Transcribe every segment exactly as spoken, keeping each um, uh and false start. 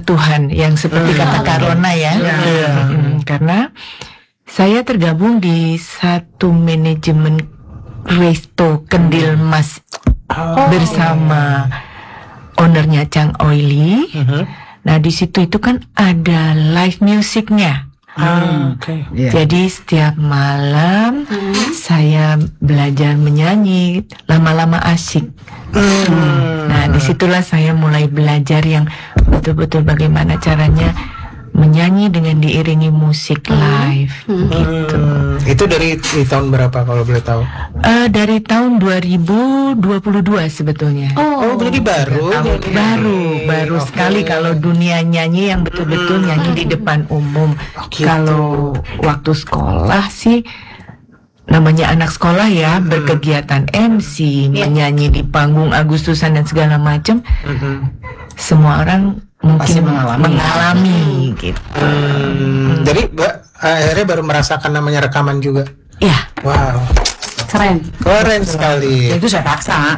Tuhan yang seperti kata Karona ya. Hmm, karena saya tergabung di satu manajemen resto Kendil Mas oh. bersama ownernya Chang Oily. Uh-huh. Nah di situ itu kan ada live musicnya. Ah, okay. yeah. Jadi setiap malam hmm. saya belajar menyanyi, lama-lama asik. Hmm. Nah disitulah saya mulai belajar yang betul-betul bagaimana caranya menyanyi dengan diiringi musik live, hmm. gitu. Hmm. Itu dari, dari tahun berapa kalau boleh tahu? Uh, dari tahun dua ribu dua puluh dua sebetulnya. Oh, oh berarti baru? Tahun, baru, baru okay. sekali kalau dunia nyanyi yang betul-betul hmm. nyanyi di depan umum. Gitu. Kalau waktu sekolah sih, namanya anak sekolah ya, hmm. berkegiatan M C, yeah. menyanyi di panggung Agustusan dan segala macam. Hmm. Semua orang mungkin mengalami, mengalami gitu. Hmm, jadi Mbak akhirnya baru merasakan namanya rekaman juga. Ya. Wow. Keren. Keren sekali. Ya, itu saya paksa.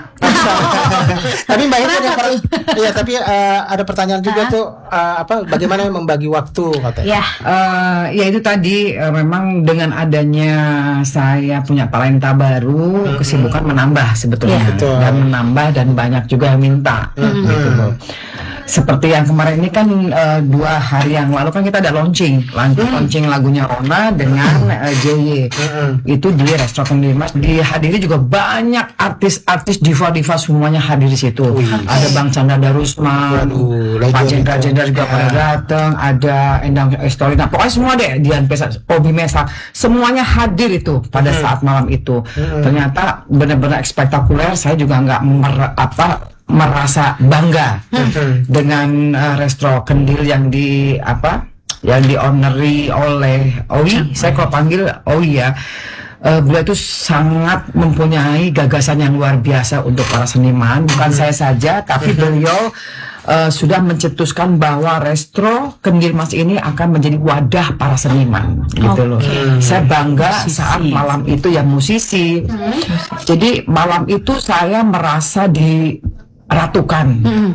Tapi Mbak ini ada per- ya, tapi uh, ada pertanyaan juga tuh uh, apa bagaimana membagi waktu katanya. Ya. Uh, ya itu tadi uh, memang dengan adanya saya punya talenta baru, hmm. kesibukan menambah sebetulnya. Ya, dan menambah dan banyak juga yang minta. Hmm. Gitu loh. Seperti yang kemarin ini kan uh, dua hari yang lalu kan kita ada launching, launching, launching lagunya Rona dengan uh, J Y. Mm-hmm. Itu di Restoran Kendil Mas. Dihadiri juga banyak artis-artis diva-diva semuanya hadir di situ. Wih. Ada Bang Chandra Darusman, Pak Jendra-Jendra juga pada datang, ada Endang Story. Nah, pokoknya semua deh, Dian Pesa, Obi Mesa, semuanya hadir itu pada mm-hmm. saat malam itu. Mm-hmm. Ternyata benar-benar spektakuler. Saya juga nggak mer- apa merasa bangga hmm. dengan uh, Resto Kendil yang di apa yang di ownery oleh Owi. Saya kalau panggil Owi ya, uh, beliau itu sangat mempunyai gagasan yang luar biasa untuk para seniman. Bukan hmm. saya saja, tapi hmm. beliau uh, sudah mencetuskan bahwa Resto Kendil Mas ini akan menjadi wadah para seniman, gitu okay. loh. Saya bangga musisi. Saat malam itu ya musisi. Hmm. Jadi malam itu saya merasa di ratukan, mm.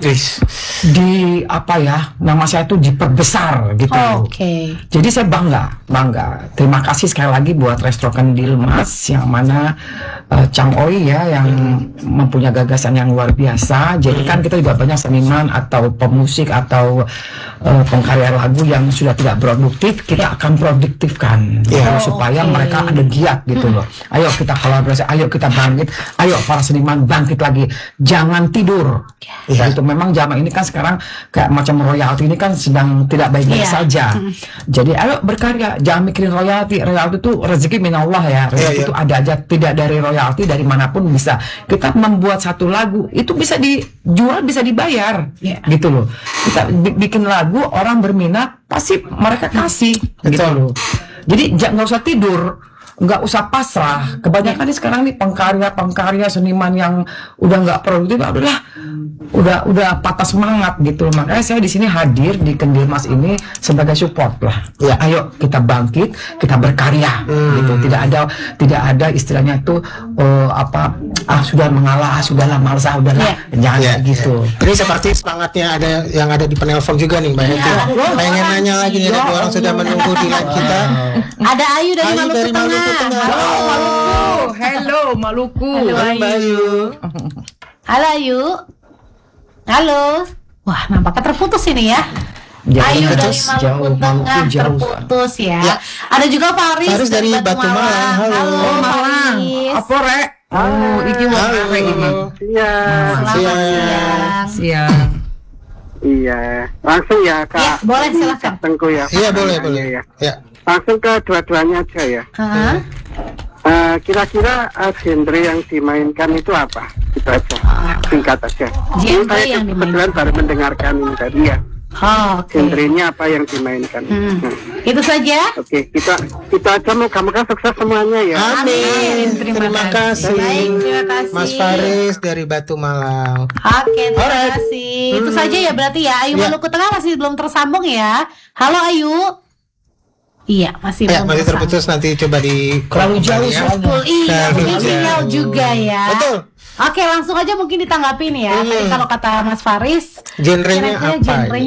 di apa ya, nama saya itu diperbesar gitu. Oh, Oke. Okay. Jadi saya bangga, bangga. Terima kasih sekali lagi buat Resto Kendil Mas yang mana uh, Chang Oi ya yang mm. mempunyai gagasan yang luar biasa. Jadi mm. kan kita juga banyak seniman atau pemusik atau uh, pengkarya lagu yang sudah tidak produktif, kita akan produktifkan yeah. gitu, oh, supaya okay. mereka ada giat gitu mm. loh. Ayo kita kolaborasi, ayo kita bangkit, ayo para seniman bangkit lagi, jangan tidur. Ya. Itu memang zaman ini kan sekarang kayak macam royalti ini kan sedang tidak baik-baik yeah. saja. Mm. Jadi ayo berkarya, jangan mikirin royalti. Royalti itu rezeki minallah ya. Rezeki yeah, yeah. itu ada aja, tidak dari royalti, dari manapun bisa. Kita membuat satu lagu itu bisa dijual, bisa dibayar, yeah. gitu loh. Kita b- bikin lagu, orang berminat, pasti mereka kasih, mm. gitu loh. Jadi jangan usah tidur. Nggak usah pasrah. Kebanyakan nih sekarang nih pengkarya-pengkarya seniman yang udah nggak produktif, udah udah udah patah semangat gitu. Makanya saya di sini hadir di Kendil Mas ini sebagai support lah. Ya, ayo kita bangkit, kita berkarya hmm. gitu. Tidak ada tidak ada istilahnya itu uh, apa ah sudah mengalah, ah, sudahlah malas, ah, udahlah. Yeah. Jangan yeah, gitu. Yeah. Ini seperti semangatnya ada yang ada di penelpon juga nih Mbak Heti. Yeah. Pengen nanya lagi nih, ada orang sudah menunggu di live kita. Ada Ayu dari Ayu Maluku dari Tengah. Maluku Tengah. Halo Maluku. Hello Maluku. Halo Ayu. Halo Ayu. Halo. Wah, nampaknya terputus ini ya. Jauh, Ayu dari terputus, Maluku jauh, Tengah Maluku, jauh. terputus ya. Ya. Ada juga Faris, Faris dari Batu Malang. Halo. Halo Malang. Faris. Apa rek? Oh, iki wong arek ini. Iya. Selamat siang. Siang. Iya. Langsung ya Kak. Ya, boleh silakan. Tengku ya. Iya boleh boleh. Ya. Ya. Langsung ke dua-duanya aja ya. Hah? Uh, kira-kira uh, genre yang dimainkan itu apa? Itu aja. Singkat aja. Genre Saya yang kebetulan baru mendengarkan tadi ya. Oh, oke. Okay. Genrenya apa yang dimainkan? Hmm. Nah. Itu saja. Oke, okay, kita kita aja moga-moga sukses semuanya ya. Amin. Terima, Terima kasih. Baik, terima kasih. Mas Faris dari Batu Malang. Oke, terima Alright. kasih. Hmm. Itu saja ya berarti ya. Ayu Ya. Maluku Tengah masih belum tersambung ya. Halo Ayu. Iya, masih Ya, belum masih tersambung. terputus, nanti coba di Terlalu jauh ya. soalnya. Betul, iya, Terlalu mungkin jauh. sinyal juga ya. Betul. Oke, langsung aja mungkin ditanggapi nih ya. Hmm. Tadi kalau kata Mas Faris, Genrenya kira-kira apa? genrenya